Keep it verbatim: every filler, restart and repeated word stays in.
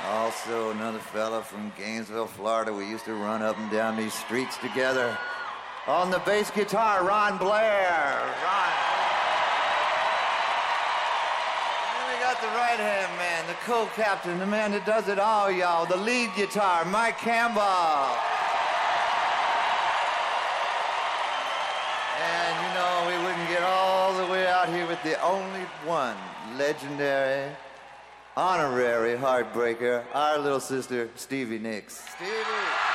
Also, another fella from Gainesville, Florida. We used to run up and down these streets together. On the bass guitar, Ron Blair. Ron. And we got the right-hand man, the co-captain, the man that does it all, y'all. The lead guitar, Mike Campbell. And, you know, we wouldn't get all the way out here with the only one legendary, honorary heartbreaker, our little sister, Stevie Nicks. Stevie!